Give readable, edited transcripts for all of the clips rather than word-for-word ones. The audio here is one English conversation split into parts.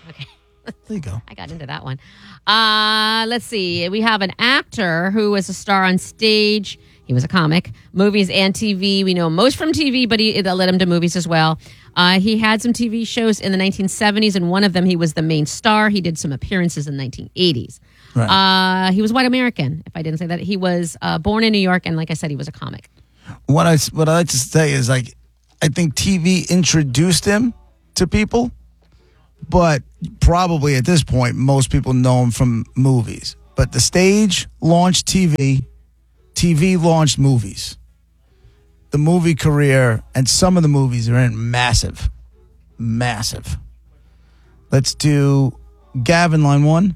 Okay. There you go. I got into that one. Let's see. We have an actor who was a star on stage. He was a comic, movies and TV. We know him most from TV, but that led him to movies as well. He had some TV shows in the 1970s, and one of them he was the main star. He did some appearances in the 1980s. Right. He was white American, if I didn't say that. He was born in New York, and like I said, he was a comic. What I like to say is, like, I think TV introduced him to people, but probably at this point, most people know him from movies. But the stage launched TV. TV launched movies. The movie career and some of the movies are in massive. Massive. Let's do Gavin, line 1.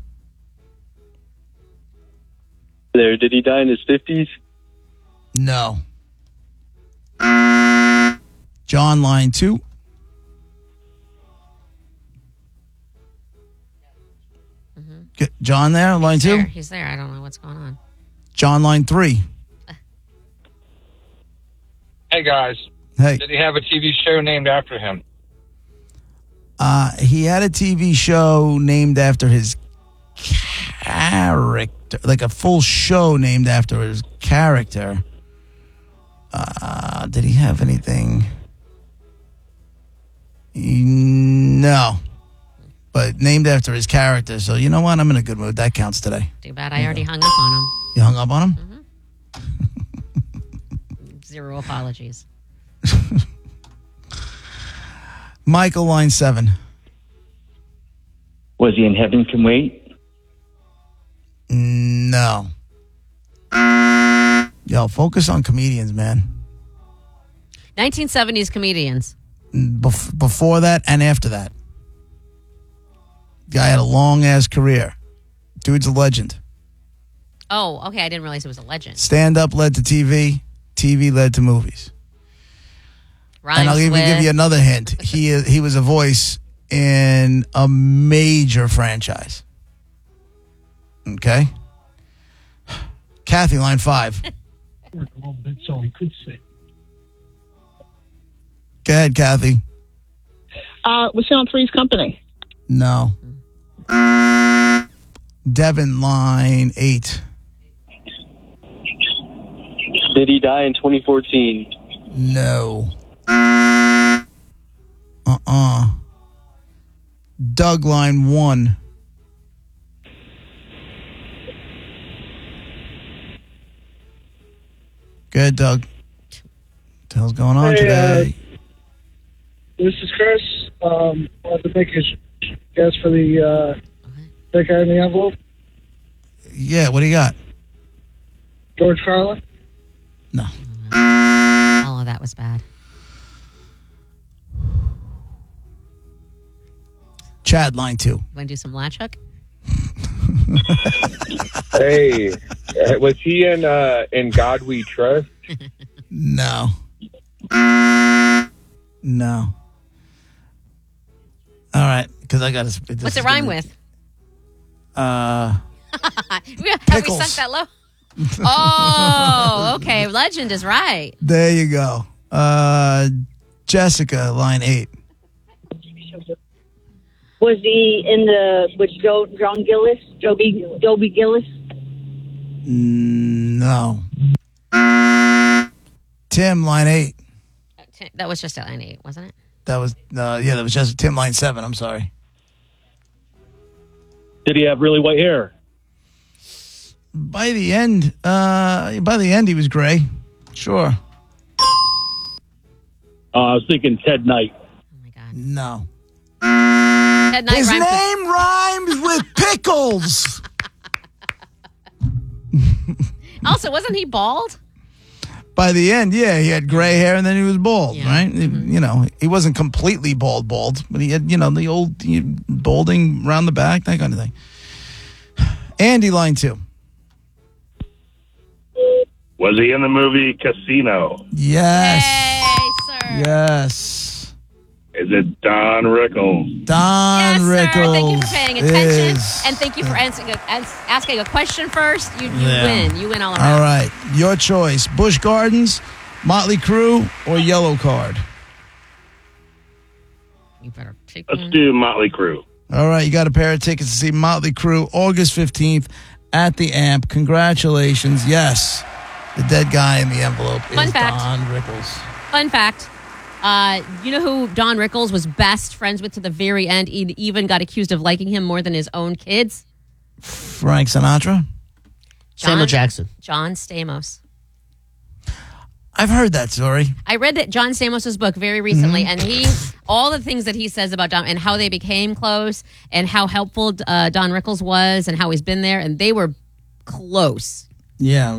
There, did he die in his 50s? No. John, line 2. Get John there, line 2? He's there. I don't know what's going on. John, line 3. Hey, guys. Hey. Did he have a TV show named after him? He had a TV show named after his character, like a full show named after his character. Did he have anything? No. But named after his character. So, you know what? I'm in a good mood. That counts today. Too bad I already hung up on him. You hung up on him? Mm-hmm. Zero apologies. Michael, line 7. Was he in Heaven Can Wait? No. Yo, focus on comedians, man. 1970s comedians. Before that and after that. Guy had a long-ass career. Dude's a legend. Oh, okay. I didn't realize it was a legend. Stand-up led to TV. TV led to movies. Rhymes and I'll even with... give you another hint. He was a voice in a major franchise. Okay? Kathy, line 5. Work a little bit so he could sing. Go ahead, Kathy. Was he on Three's Company? No. Devin, line 8. Did he die in 2014? No. Doug, line 1. Go ahead, Doug. What the hell's going on today? This is Chris. Wanted to make a guess for the big guy in the envelope. Yeah, what do you got? George Carlin? No. Oh, that was bad. Chad, line 2. Want to do some latch hook? Hey, was he in God We Trust? No. No. All right, because I got to... What's it rhyme with? Pickles. Have we sunk that low? Oh, okay. Legend is right. There you go. Jessica, line 8. Was he in with John Gillis? Dobie Gillis? No. Tim, line 8. That was just at line 8, wasn't it? That was that was just Tim, line 7. I'm sorry. Did he have really white hair? By the end, he was gray. Sure. I was thinking Ted Knight. Oh my God. No. Ted Knight His rhymes name rhymes with pickles. Also, wasn't he bald? By the end, yeah, he had gray hair and then he was bald, Yeah. right? Mm-hmm. You know, he wasn't completely bald, but he had, the old balding around the back, that kind of thing. Andy, line 2. Was he in the movie Casino? Yes. Hey, sir. Yes. Is it Don Rickles? Don Yes, Rickles. sir. Thank you for paying attention. is- And thank you for asking a question first. You Yeah. win. You win all around. All right. Your choice. Busch Gardens, Motley Crue, or Yellow Card? You better pick Let's one. do Motley Crue. All right, you got a pair of tickets to see Motley Crue August 15th at the Amp. Congratulations. Yes, the dead guy in the envelope Fun is fact. Don Rickles. Fun fact. You know who Don Rickles was best friends with to the very end? He even got accused of liking him more than his own kids. Frank Sinatra? Samuel Jackson. John Stamos. I've heard that story. I read that John Stamos' book very recently, and all the things that he says about Don and how they became close and how helpful Don Rickles was and how he's been there, and they were close. Yeah.